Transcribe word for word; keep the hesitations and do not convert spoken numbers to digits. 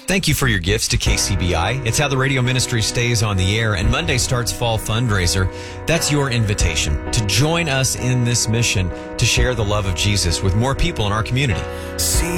Thank you for your gifts to K C B I. It's how the radio ministry stays on the air, and Monday starts Fall Fundraiser. That's your invitation to join us in this mission to share the love of Jesus with more people in our community. See